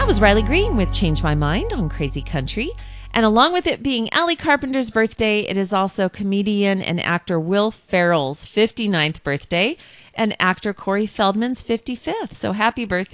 That was Riley Green with Change My Mind on Crazy Country. And along with it being Allie Carpenter's birthday, it is also comedian and actor Will Ferrell's 59th birthday and actor Corey Feldman's 55th. So happy birthday